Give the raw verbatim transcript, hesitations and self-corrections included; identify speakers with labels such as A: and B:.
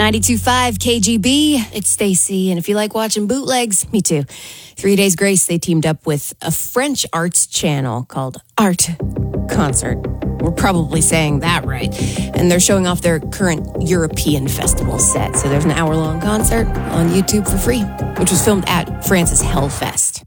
A: ninety-two point five K G B, it's Stacy, and if you like watching bootlegs, me too. Three Days Grace, they teamed up with a French arts channel called Art Concert. We're probably saying that right. And they're showing off their current European festival set. So there's an hour-long concert on YouTube for free, which was filmed at France's Hellfest.